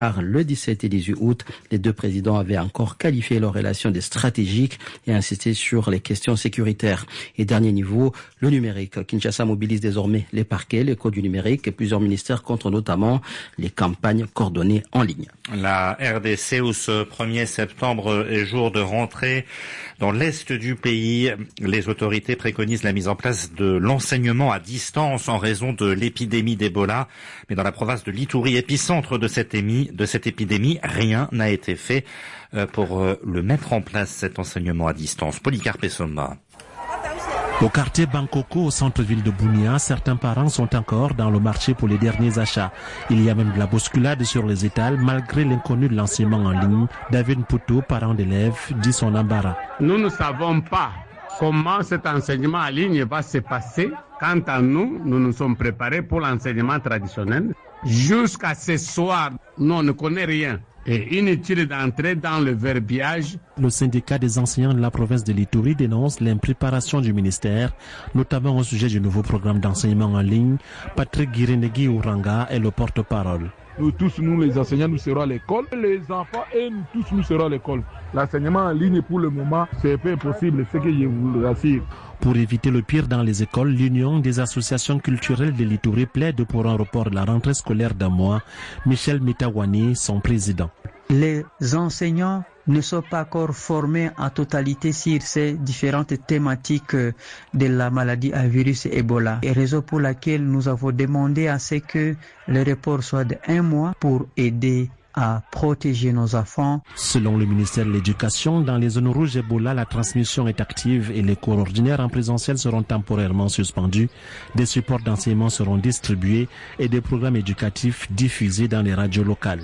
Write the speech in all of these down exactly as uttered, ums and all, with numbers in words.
Le dix-sept et dix-huit août, les deux présidents avaient encore qualifié leurs relations de stratégiques et insisté sur les questions sécuritaires. Et dernier niveau, le numérique. Kinshasa mobilise désormais les parquets, les codes du numérique et plusieurs ministères contre notamment les campagnes coordonnées en ligne. La R D C, où ce premier septembre est jour de rentrée dans l'est du pays, les autorités préconisent la mise en place de l'enseignement à distance en raison de l'épidémie d'Ebola. Mais dans la province de l'Ituri, épicentre de cette, émi, de cette épidémie, rien n'a été fait pour le mettre en place, cet enseignement à distance. Polycarpe Soma. Au quartier Bankoko, au centre-ville de Bunia, certains parents sont encore dans le marché pour les derniers achats. Il y a même de la bousculade sur les étals malgré l'inconnu de l'enseignement en ligne. David Poutou, parent d'élèves, dit son embarras. Nous ne savons pas comment cet enseignement en ligne va se passer. Quant à nous, nous nous sommes préparés pour l'enseignement traditionnel. Jusqu'à ce soir, nous on ne connaît rien. Et inutile d'entrer dans le verbiage. Le syndicat des enseignants de la province de l'Ituri dénonce l'impréparation du ministère, notamment au sujet du nouveau programme d'enseignement en ligne. Patrick Girenegui Ouranga est le porte-parole. Nous tous, nous les enseignants, nous serons à l'école. Les enfants et nous tous, nous serons à l'école. L'enseignement en ligne, pour le moment, c'est peu possible, c'est que je vous l'assure. Pour éviter le pire dans les écoles, l'Union des associations culturelles de l'Ituri plaide pour un report de la rentrée scolaire d'un mois. Michel Mitawani, son président. Les enseignants ne sont pas encore formés en totalité sur ces différentes thématiques de la maladie à virus Ebola. Et raison pour laquelle nous avons demandé à ce que le report soit de un mois pour aider à protéger nos enfants. Selon le ministère de l'Éducation, dans les zones rouges Ebola, la transmission est active et les cours ordinaires en présentiel seront temporairement suspendus. Des supports d'enseignement seront distribués et des programmes éducatifs diffusés dans les radios locales.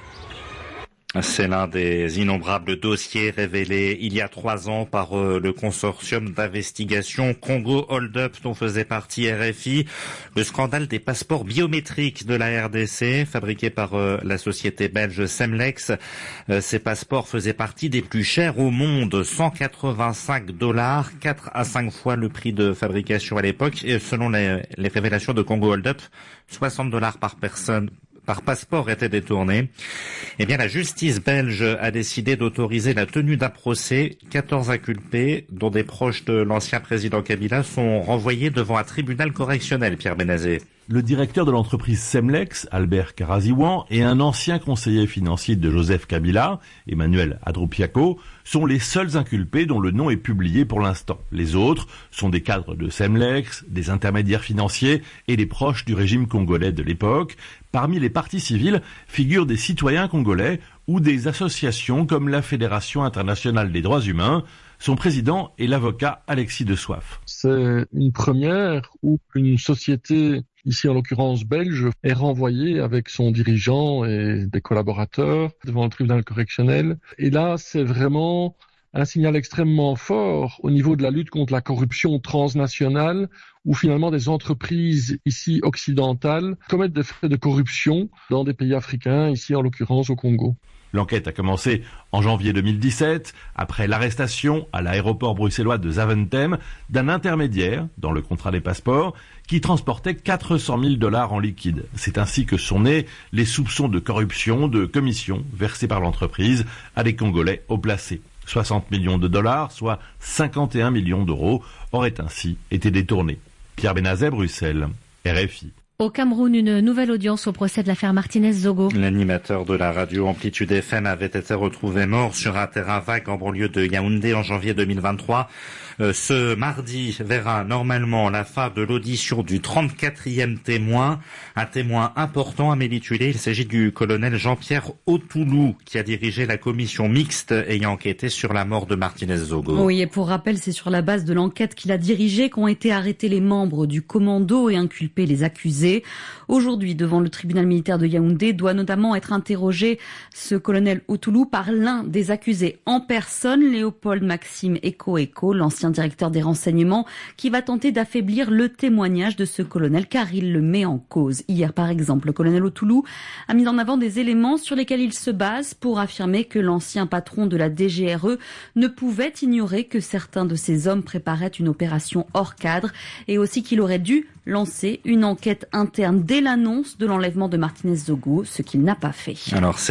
C'est l'un des innombrables dossiers révélés il y a trois ans par euh, le consortium d'investigation Congo Hold Up dont faisait partie R F I. Le scandale des passeports biométriques de la R D C fabriqués par euh, la société belge Semlex. Euh, ces passeports faisaient partie des plus chers au monde, cent quatre-vingt-cinq dollars, quatre à cinq fois le prix de fabrication à l'époque. Et selon les, les révélations de Congo Hold Up, soixante dollars par personne par passeport était détourné. Eh bien, la justice belge a décidé d'autoriser la tenue d'un procès. quatorze inculpés, dont des proches de l'ancien président Kabila, sont renvoyés devant un tribunal correctionnel, Pierre Benazé. Le directeur de l'entreprise Semlex, Albert Karaziwan, et un ancien conseiller financier de Joseph Kabila, Emmanuel Adroupiako, sont les seuls inculpés dont le nom est publié pour l'instant. Les autres sont des cadres de Semlex, des intermédiaires financiers et des proches du régime congolais de l'époque. Parmi les parties civiles figurent des citoyens congolais ou des associations comme la Fédération internationale des droits humains. Son président est l'avocat Alexis de Soif. C'est une première où une société, ici en l'occurrence belge, est renvoyée avec son dirigeant et des collaborateurs devant le tribunal correctionnel. Et là, c'est vraiment un signal extrêmement fort au niveau de la lutte contre la corruption transnationale, où finalement des entreprises ici occidentales commettent des faits de corruption dans des pays africains, ici en l'occurrence au Congo. L'enquête a commencé en janvier deux mille dix-sept, après l'arrestation à l'aéroport bruxellois de Zaventem d'un intermédiaire dans le contrat des passeports qui transportait quatre cent mille dollars en liquide. C'est ainsi que sont nés les soupçons de corruption de commissions versées par l'entreprise à des Congolais haut placés. soixante millions de dollars, soit cinquante et un millions d'euros, auraient ainsi été détournés. Pierre Benazet, Bruxelles, R F I. Au Cameroun, une nouvelle audience au procès de l'affaire Martinez-Zogo. L'animateur de la radio Amplitude F M avait été retrouvé mort sur un terrain vague en banlieue de Yaoundé en janvier deux mille vingt-trois. Euh, ce mardi verra normalement la fin de l'audition du trente-quatrième témoin, un témoin important à Mélitulé. Il s'agit du colonel Jean-Pierre Otoulou qui a dirigé la commission mixte ayant enquêté sur la mort de Martinez-Zogo. Oui, et pour rappel, c'est sur la base de l'enquête qu'il a dirigée qu'ont été arrêtés les membres du commando et inculpés les accusés. Aujourd'hui, devant le tribunal militaire de Yaoundé, doit notamment être interrogé ce colonel Otoulou par l'un des accusés en personne, Léopold Maxime Eko-Eko, l'ancien directeur des renseignements, qui va tenter d'affaiblir le témoignage de ce colonel car il le met en cause. Hier, par exemple, le colonel Otoulou a mis en avant des éléments sur lesquels il se base pour affirmer que l'ancien patron de la D G R E ne pouvait ignorer que certains de ses hommes préparaient une opération hors cadre et aussi qu'il aurait dû lancer une enquête interne dès l'annonce de l'enlèvement de Martinez-Zogo, ce qu'il n'a pas fait. Alors,